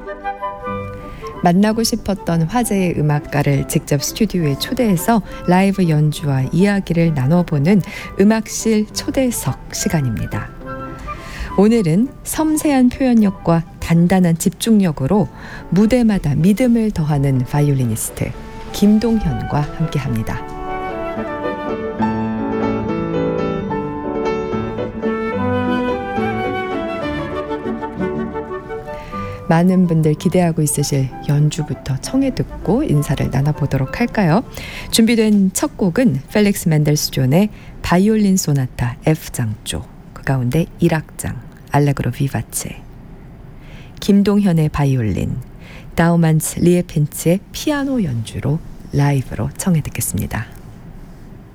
만나고 싶었던 화제의 음악가를 직접 스튜디오에 초대해서 라이브 연주와 이야기를 나눠보는 음악실 초대석 시간입니다. 오늘은 섬세한 표현력과 단단한 집중력으로 무대마다 믿음을 더하는 바이올리니스트 김동현과 함께합니다. 많은 분들 기대하고 있으실 연주부터 청해 듣고 인사를 나눠보도록 할까요? 준비된 첫 곡은 펠릭스 맨델스존의 바이올린 소나타 F장조, 그 가운데 1악장 알레그로 비바체, 김동현의 바이올린, 다우만츠 리에펜츠의 피아노 연주로 라이브로 청해 듣겠습니다.